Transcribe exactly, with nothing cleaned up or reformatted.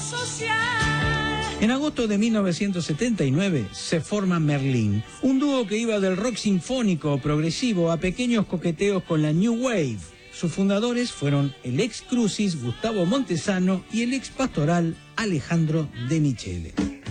En agosto de mil novecientos setenta y nueve se forma Merlín, un dúo que iba del rock sinfónico o progresivo a pequeños coqueteos con la New Wave. Sus fundadores fueron el ex Crucis Gustavo Montesano y el ex Pastoral Alejandro de Michele.